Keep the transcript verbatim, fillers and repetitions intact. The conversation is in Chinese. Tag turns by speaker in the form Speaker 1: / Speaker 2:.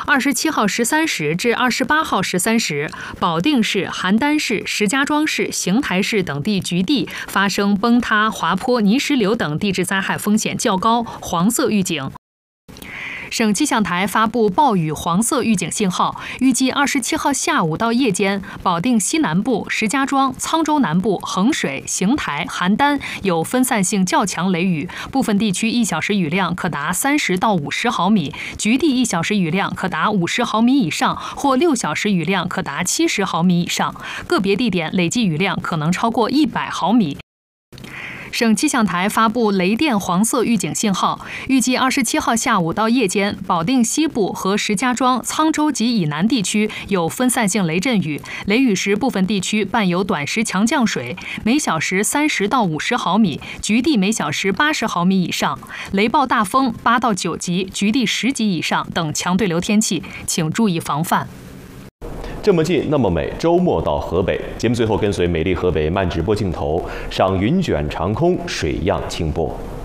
Speaker 1: 二十七号十三时至二十八号十三时，保定市、邯郸市、石家庄市、邢台市等地局地发生崩塌、滑坡、泥石流等地质灾害风险较高，黄色预警。省气象台发布暴雨黄色预警信号，预计二十七号下午到夜间，保定西南部、石家庄、沧州南部、衡水、邢台、邯郸有分散性较强雷雨，部分地区一小时雨量可达三十到五十毫米，局地一小时雨量可达五十毫米以上，或六小时雨量可达七十毫米以上，个别地点累计雨量可能超过一百毫米。省气象台发布雷电黄色预警信号，预计二十七号下午到夜间，保定西部和石家庄、沧州及以南地区有分散性雷阵雨，雷雨时部分地区伴有短时强降水，每小时三十到五十毫米，局地每小时八十毫米以上，雷暴大风八到九级，局地十级以上等强对流天气，请注意防范。
Speaker 2: 这么近，那么美，周末到河北。节目最后跟随美丽河北慢直播镜头上云卷长空，水漾清波。